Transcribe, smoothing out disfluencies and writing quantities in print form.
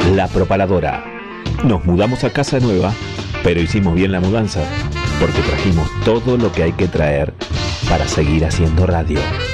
La Propaladora. Nos mudamos a casa nueva, pero hicimos bien la mudanza, porque trajimos todo lo que hay que traer para seguir haciendo radio.